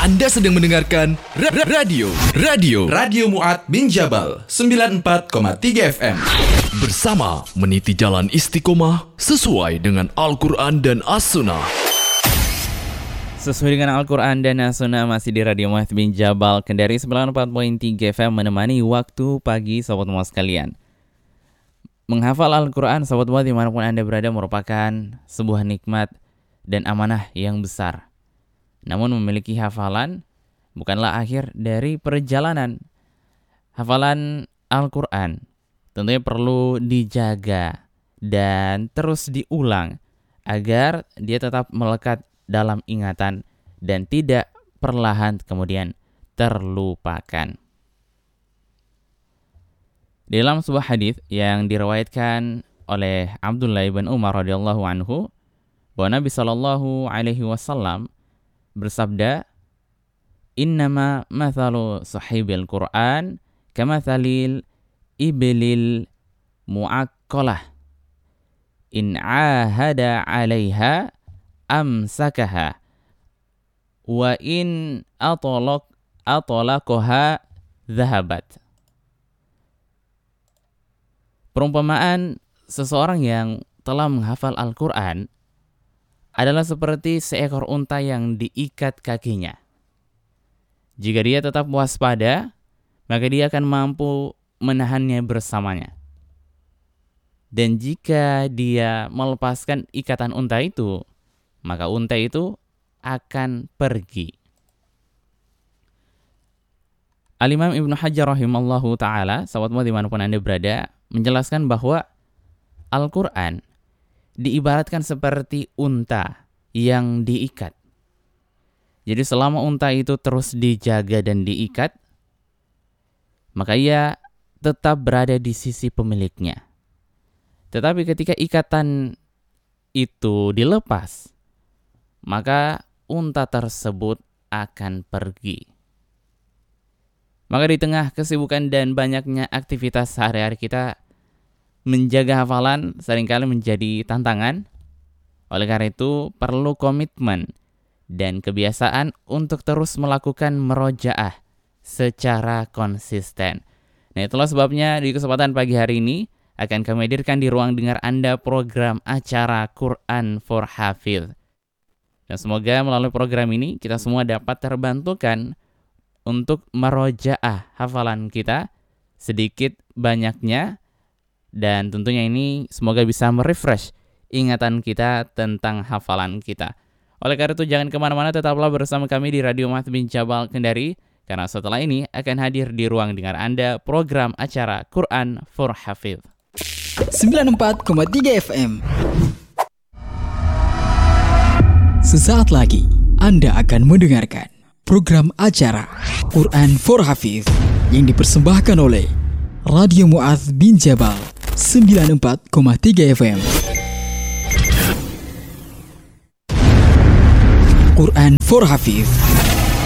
Anda sedang mendengarkan Radio Mu'adz bin Jabal 94,3 FM. bersama meniti jalan istiqomah sesuai dengan Al-Quran dan As-Sunnah. Sesuai dengan Al-Quran dan As-Sunnah, masih di Radio Mu'adz bin Jabal Kendari 94.3 FM, menemani waktu pagi sahabat Mu'adz sekalian. Menghafal Al-Quran sahabat Mu'adz dimanapun Anda berada merupakan sebuah nikmat dan amanah yang besar. Namun memiliki hafalan bukanlah akhir dari perjalanan. Hafalan Al-Quran tentunya perlu dijaga dan terus diulang agar dia tetap melekat dalam ingatan dan tidak perlahan kemudian terlupakan. Dalam sebuah hadis yang diriwayatkan oleh Abdullah bin Umar radhiyallahu anhu, bahwa Nabi sallallahu alaihi wasallam bersabda, "Innama mathalu sahibil Qur'an kamathalil iblil mu'aqqalah in 'ahada 'alaiha amsakaha wa in atalaqaha dhahabat." Perumpamaan seseorang yang telah menghafal Al-Quran adalah seperti seekor unta yang diikat kakinya. Jika dia tetap waspada, maka dia akan mampu menahannya bersamanya. Dan jika dia melepaskan ikatan unta itu, maka unta itu akan pergi. Al-Imam Ibnu Hajar rahimallahu ta'ala, sahabat Mu'adz dimanapun Anda berada, menjelaskan bahwa Al-Quran diibaratkan seperti unta yang diikat. Jadi selama unta itu terus dijaga dan diikat, maka ia tetap berada di sisi pemiliknya. Tetapi ketika ikatan itu dilepas, maka unta tersebut akan pergi. Maka di tengah kesibukan dan banyaknya aktivitas sehari-hari kita, menjaga hafalan seringkali menjadi tantangan. Oleh karena itu perlu komitmen dan kebiasaan untuk terus melakukan merojaah secara konsisten. Nah, itulah sebabnya di kesempatan pagi hari ini akan kami hadirkan di ruang dengar Anda program acara Quran for Hafidh. Dan semoga melalui program ini kita semua dapat terbantukan untuk merojaah hafalan kita sedikit banyaknya. Dan tentunya ini semoga bisa merefresh ingatan kita tentang hafalan kita. Oleh karena itu jangan kemana-mana, tetaplah bersama kami di Radio Mu'adz bin Jabal Kendari. Karena setelah ini akan hadir di ruang dengar Anda program acara Quran for Hafidh 94,3 FM. Sesaat lagi Anda akan mendengarkan program acara Quran for Hafidh yang dipersembahkan oleh Radio Mu'adz bin Jabal 94,3 FM. Quran for Hafidh